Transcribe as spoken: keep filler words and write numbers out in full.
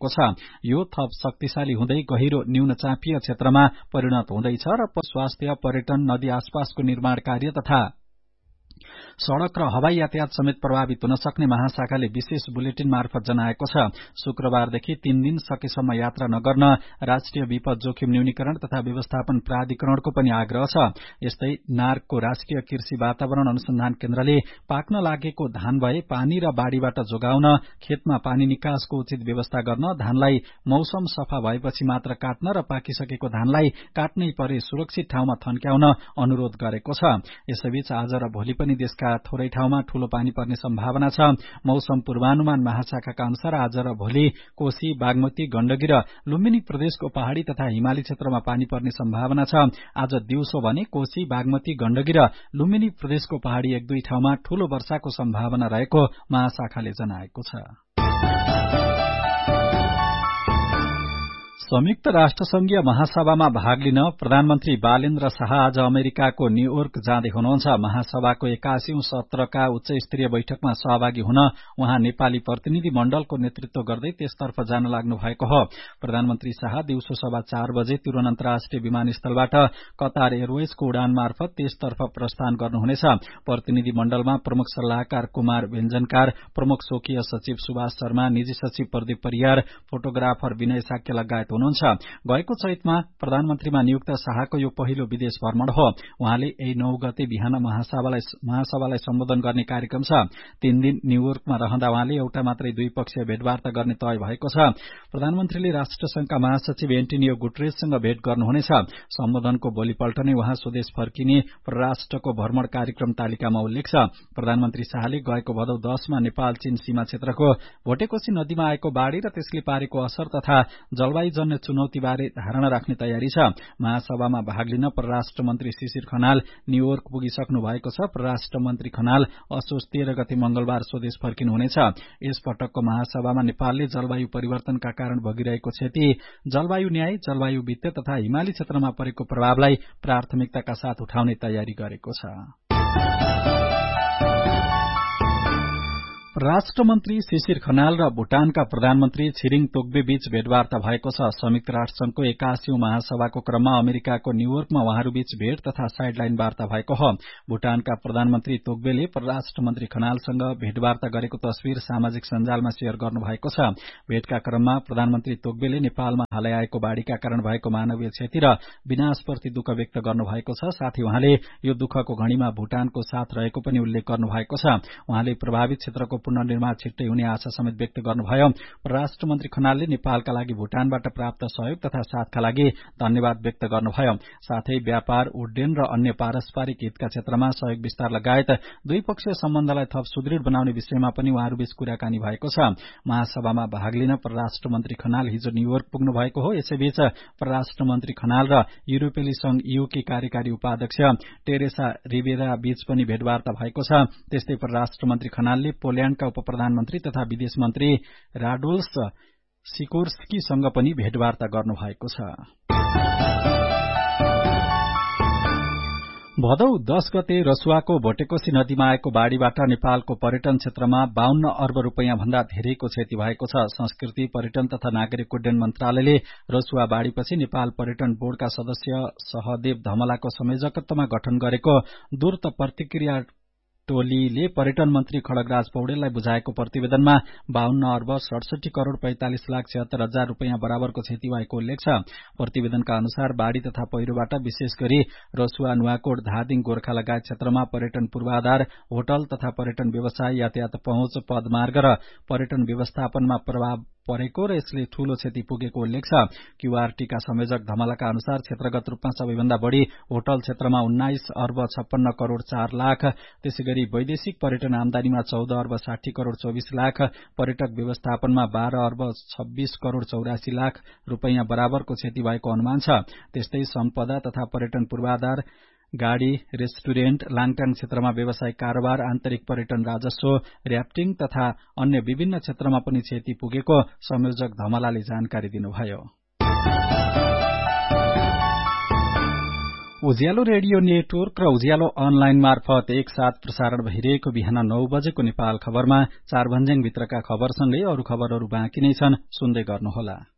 भएको छ। यो थप शक्तिशाली हुँदै गहिरो न्यून चापिय क्षेत्रमा परिणत हुँदैछ र स्वास्थ्य, पर्यटन, नदी आसपासको निर्माण कार्य तथा सड़क र हवाई यातायात समेत प्रभावित हुन सक्ने महाशाखाले विशेष बुलेटिन मार्फत जनाएको छ। शुक्रबारदेखि तीन दिन सकेसम्म यात्रा नगर्न राष्ट्रिय विपद जोखिम न्यूनीकरण तथा व्यवस्थापन प्राधिकरणको पनि आग्रह छ। यस्तै नार्कको राष्ट्रिय कृषि वातावरण अनुसन्धान केन्द्रले पाक्न लागेको धान भए पानी र बाढ़ीबाट जोगाउन, खेतमा पानी निकासको उचित व्यवस्था गर्न, धानलाई मौसम सफा भएपछि मात्र काट्न र पाकिसकेको धानलाई काट्नै परे सुरक्षित ठाउँमा थन्क्याउन अनुरोध गरेको छ। यसैबीच आज र भोलि पनि देशका थोरै ठाउँमा ठूलो पानी पर्ने सम्भावना छ। मौसम पूर्वानुमान महाशाखाका अनुसार आज र भोलि कोशी, बागमती, गण्डकी र लुम्बिनी प्रदेशको पहाड़ी तथा हिमाली क्षेत्रमा पानी पर्ने सम्भावना छ। आज दिउँसो भने कोशी, बागमती, गण्डकी र लुम्बिनी प्रदेशको पहाड़ी एक दुई ठाउँमा ठूलो वर्षाको सम्भावना रहेको महाशाखाले जनाएको छ। संयुक्त राष्ट्रसंघीय महासभामा भाग लिन प्रधानमन्त्री बालेन्द्र शाह आज अमेरिकाको न्यूयोर्क जाँदै हुनुहुन्छ। महासभाको एकासीौं सत्रका उच्च स्तरीय बैठकमा सहभागी हुन उहाँ नेपाली प्रतिनिधि मण्डलको नेतृत्व गर्दै त्यसतर्फ जान लाग्नु भएको हो। प्रधानमन्त्री शाह दिउँसो सभा चार बजे त्रिभुवन अन्तर्राष्ट्रिय विमानस्थलबाट कतार एयरवेजको उडान मार्फत त्यसतर्फ प्रस्थान गर्नुहुनेछ। प्रतिनिधि मण्डलमा प्रमुख सल्लाहकार कुमार व्यञ्जनकार, प्रमुख स्वकीय सचिव सुभाष शर्मा, निजी सचिव प्रदीप परियार, फोटोग्राफर विनय साक्य लगायत हुनुहुन्छ। गएको चैतमा प्रधानमन्त्रीमा नियुक्त शाहको यो पहिलो विदेश भ्रमण हो। उहाँले यही नौ गते बिहान महासभालाई महासभालाई सम्बोधन गर्ने कार्यक्रम छ। तीन दिन न्यूयोर्कमा रहँदा उहाँले एउटा मात्रै द्विपक्षीय भेटवार्ता गर्ने तय भएको छ। प्रधानमन्त्रीले राष्ट्रसंघका महासचिव एन्टोनियो गुटेरेससँग भेट गर्नुहुनेछ। सम्बोधनको भोलिपल्ट नै उहाँ स्वदेश फर्किने परराष्ट्रको भ्रमण कार्यक्रम तालिकामा उल्लेख छ। प्रधानमन्त्री शाहले गएको भदौ दशमा नेपाल चीन सीमा क्षेत्रको भोटेकोशी नदीमा आएको बाढ़ी र त्यसले पारेको असर तथा जलवायुजन्य चुनौतीबारे धारणा राख्ने तयारी छ। महासभामा भाग लिन परराष्ट्र मन्त्री शिशिर खनाल न्यूयोर्क पुगिसक्नु भएको छ। परराष्ट्र मन्त्री खनाल असोज तेह्र गते मंगलबार स्वदेश फर्किनुहुनेछ। यस पटकको महासभामा नेपालले जलवायु परिवर्तनका कारण भोगिरहेको क्षति, जलवायु न्याय, जलवायु वित्त तथा हिमाली क्षेत्रमा परेको प्रभावलाई प्राथमिकताका साथ उठाउने तयारी गरेको छ। परराष्ट्र मन्त्री शिशिर खनाल र भूटानका प्रधानमन्त्री छिरिङ तोग्बे बीच भेटवार्ता भएको छ। संयुक्त राष्ट्रसंघको एकासीौं महासभाको क्रममा अमेरिकाको न्यूयोर्कमा उहाँहरूबीच भेट तथा साइडलाइन वार्ता भएको हो। भूटानका प्रधानमन्त्री तोग्बेले परराष्ट्र मन्त्री खनालसँग भेटवार्ता गरेको तस्विर सामाजिक सञ्जालमा शेयर गर्नुभएको छ। भेटका क्रममा प्रधानमन्त्री तोग्बेले नेपालमा हालै आएको बाढ़ीका कारण भएको मानवीय क्षति र विनाशप्रति दुःख व्यक्त गर्नुभएको छ। साथै उहाँले यो दुःखको घड़ीमा भूटानको साथ रहेको पनि उल्लेख गर्नुभएको छ। उहाँले प्रभावित क्षेत्रको पुनर्निर्माण छिट्टै हुने आशा समेत व्यक्त गर्नुभयो। परराष्ट्र मन्त्री खनालले नेपालका लागि भूटानबाट प्राप्त सहयोग तथा साथका लागि धन्यवाद व्यक्त गर्नुभयो। साथै व्यापार, उड्डयन र अन्य पारस्परिक हितका क्षेत्रमा सहयोग विस्तार लगायत द्विपक्षीय सम्बन्धलाई थप सुदृढ़ बनाउने विषयमा पनि उहाँहरूबीच कुराकानी भएको छ। महासभामा भाग लिन परराष्ट्र मन्त्री खनाल हिजो न्यूयोर्क पुग्नु भएको हो। यसैबीच परराष्ट्र मन्त्री खनाल र युरोपेली संघ ईयू की कार्यकारी उपाध्यक्ष टेरेसा रिबेरा बीच पनि भेटवार्ता भएको छ। त्यस्तै परराष्ट्र मन्त्री खनालले पोल्याण्ड का उप प्रधानमन्त्री तथा विदेश मन्त्री राडोल्फ सिकोर्स्कीसँग पनि भेटवार्ता गर्नुभएको छ। भदौ दश गते रसुवाको भोटेकोशी नदीमा आएको बाढ़ीबाट नेपालको पर्यटन क्षेत्रमा बाहन्न अर्ब रूपियाँ भन्दा धेरैको क्षति भएको छ। संस्कृति, पर्यटन तथा नागरिक उड्डयन मन्त्रालयले रसुवा बाढ़ीपछि नेपाल पर्यटन बोर्डका सदस्य सहदेव धमलाको संयोजकत्वमा गठन गरेको द्रुत प्रतिक्रिया टोलीले पर्यटन मन्त्री खड्गराज पौडेललाई बुझाएको प्रतिवेदनमा बाहन्न अर्ब सडसठी करोड़ पैंतालिस लाख छिहत्तर हजार रूपियाँ बराबरको क्षति भएको उल्लेख छ। प्रतिवेदनका अनुसार बाढ़ी तथा पहिरोबाट विशेष गरी रसुवा, नुवाकोट, धादिङ, गोर्खा लगायत क्षेत्रमा पर्यटन पूर्वाधार, होटल तथा पर्यटन व्यवसाय, यातायात पहुँच, पदमार्ग र पर्यटन व्यवस्थापनमा प्रभाव परेको र यसले ठूलो क्षति पुगेको उल्लेख छ। क्यूआरटीका संयोजक धमलाका अनुसार क्षेत्रगत रूपमा सबैभन्दा बढ़ी होटल क्षेत्रमा उन्नाइस अर्ब छप्पन्न करोड़ चार लाख, त्यसैगरी वैदेशिक पर्यटन आमदानीमा चौध अर्ब साठी करोड़ चौबीस लाख, पर्यटक व्यवस्थापनमा बाह्र अर्ब छब्बीस करोड़ चौरासी लाख रूपियाँ बराबरको क्षति भएको अनुमान छ। त्यस्तै सम्पदा तथा पर्यटन पूर्वाधार, गाड़ी, रेस्टुरेन्ट, लाङटाङ क्षेत्रमा व्यवसायिक कारोबार, आन्तरिक पर्यटन राजस्व, र्याफ्टिङ तथा अन्य विभिन्न क्षेत्रमा पनि क्षति पुगेको संयोजक धमलाले जानकारी दिनुभयो। उज्यालो रेडियो नेटवर्क र उज्यालो अनलाइन मार्फत एक साथ प्रसारण भइरहेको बिहान नौ बजेको नेपाल खबरमा चार भन्ज्याङ भित्रका खबरसँगै अरू खबरहरू बाँकी नै छन्, सुन्दै गर्नुहोला।